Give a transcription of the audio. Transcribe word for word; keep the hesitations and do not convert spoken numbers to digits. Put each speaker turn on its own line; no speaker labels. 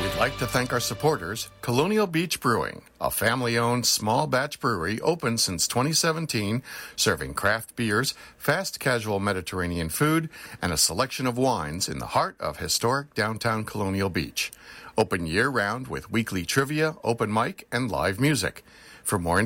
We'd like to thank our supporters, Colonial Beach Brewing, a family-owned small batch brewery open since twenty seventeen, serving craft beers, fast casual Mediterranean food, and a selection of wines in the heart of historic downtown Colonial Beach. Open year-round with weekly trivia, open mic, and live music. For more